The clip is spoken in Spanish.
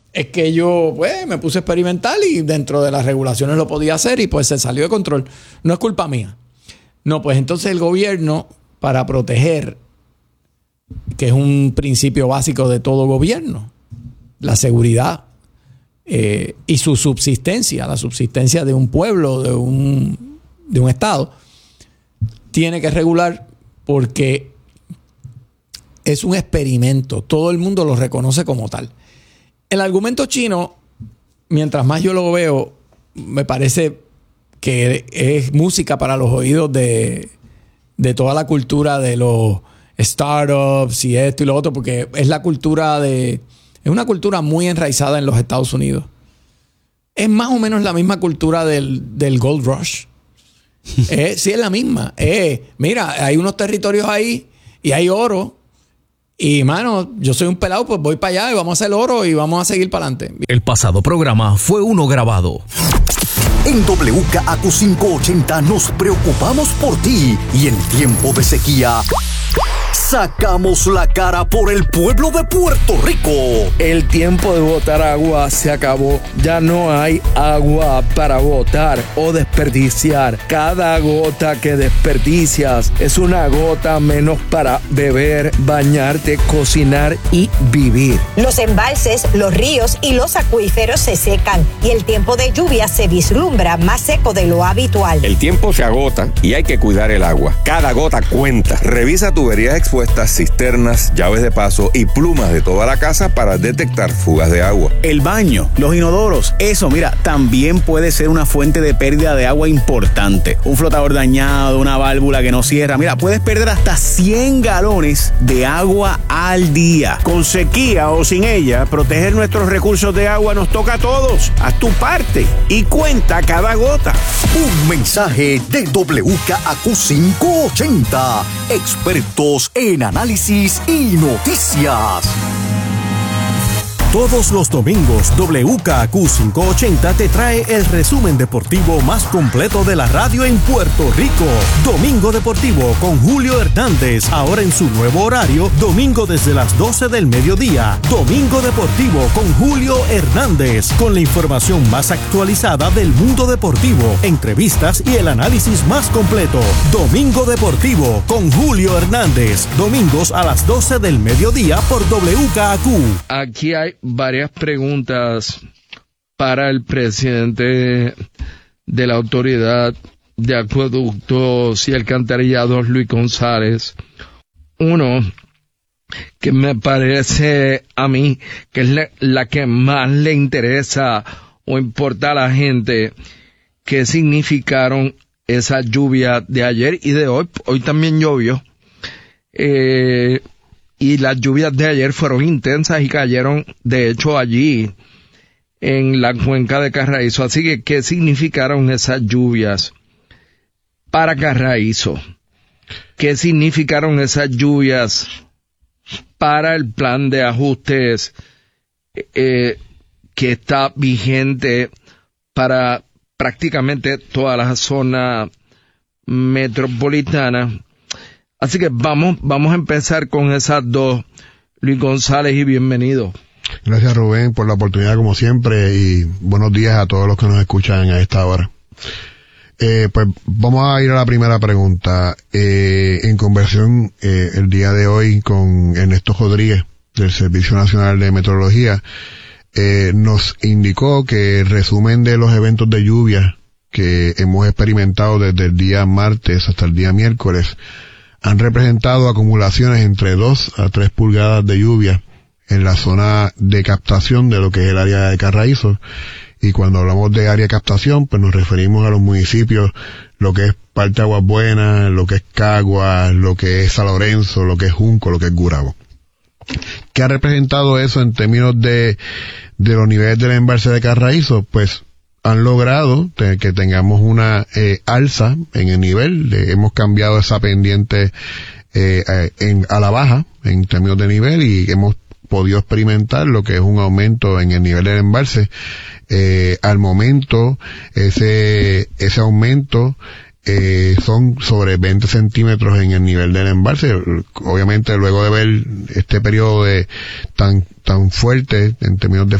es que yo pues me puse a experimentar y dentro de las regulaciones lo podía hacer y pues se salió de control. No es culpa mía. No, pues entonces el gobierno, para proteger, que es un principio básico de todo gobierno, la seguridad y su subsistencia, la subsistencia de un pueblo, de un estado, tiene que regular porque es un experimento. Todo el mundo lo reconoce como tal. El argumento chino, mientras más yo lo veo, me parece que es música para los oídos de toda la cultura de los startups y esto y lo otro, porque es la cultura es una cultura muy enraizada en los Estados Unidos. Es más o menos la misma cultura del Gold Rush. Sí, es la misma. Mira, hay unos territorios ahí y hay oro. Y, mano, yo soy un pelado, pues voy para allá y vamos a hacer oro y vamos a seguir para adelante. El pasado programa fue uno grabado. En WKAQ 580 nos preocupamos por ti y en tiempo de sequía sacamos la cara por el pueblo de Puerto Rico. El tiempo de botar agua se acabó. Ya no hay agua para botar o desperdiciar. Cada gota que desperdicias es una gota menos para beber, bañarte, cocinar y vivir. Los embalses, los ríos y los acuíferos se secan y el tiempo de lluvia se vislumbra más seco de lo habitual. El tiempo se agota y hay que cuidar el agua. Cada gota cuenta. Revisa tuberías expuestas, cisternas, llaves de paso y plumas de toda la casa para detectar fugas de agua. El baño, los inodoros, eso, mira, también puede ser una fuente de pérdida de agua importante. Un flotador dañado, una válvula que no cierra. Mira, puedes perder hasta 100 galones de agua al día. Con sequía o sin ella, proteger nuestros recursos de agua nos toca a todos. Haz tu parte y cuenta cada gota. Un mensaje de WKAQ 580. Expertos en análisis y noticias. Todos los domingos, WKAQ 580 te trae el resumen deportivo más completo de la radio en Puerto Rico. Domingo Deportivo con Julio Hernández, ahora en su nuevo horario, domingo desde las 12 del mediodía. Domingo Deportivo con Julio Hernández, con la información más actualizada del mundo deportivo, entrevistas y el análisis más completo. Domingo Deportivo con Julio Hernández, domingos a las 12 del mediodía por WKAQ. Aquí hay varias preguntas para el presidente de la Autoridad de Acueductos y Alcantarillados, Luis González. Uno, que me parece a mí que es la que más le interesa o importa a la gente, qué significaron esas lluvias de ayer y de hoy. Hoy también llovió. Y las lluvias de ayer fueron intensas y cayeron, de hecho, allí en la cuenca de Carraízo. Así que, ¿qué significaron esas lluvias para Carraízo? ¿Qué significaron esas lluvias para el plan de ajustes que está vigente para prácticamente toda la zona metropolitana? Así que vamos a empezar con esas dos. Luis González, y bienvenido. Gracias, Rubén, por la oportunidad como siempre y buenos días a todos los que nos escuchan a esta hora. Pues vamos a ir a la primera pregunta. En conversación el día de hoy con Ernesto Rodríguez del Servicio Nacional de Meteorología, nos indicó que el resumen de los eventos de lluvia que hemos experimentado desde el día martes hasta el día miércoles han representado acumulaciones entre 2 a 3 pulgadas de lluvia en la zona de captación de lo que es el área de Carraízo. Y cuando hablamos de área de captación, pues nos referimos a los municipios, lo que es Parte Aguas Buenas, lo que es Caguas, lo que es San Lorenzo, lo que es Junco, lo que es Gurabo. ¿Qué ha representado eso en términos de los niveles del embalse de Carraízo? Pues han logrado que tengamos una alza en el nivel. Hemos cambiado esa pendiente a la baja en términos de nivel y hemos podido experimentar lo que es un aumento en el nivel del embalse. Al momento, ese aumento son sobre 20 centímetros en el nivel del embalse. Obviamente, luego de ver este periodo tan fuerte en términos de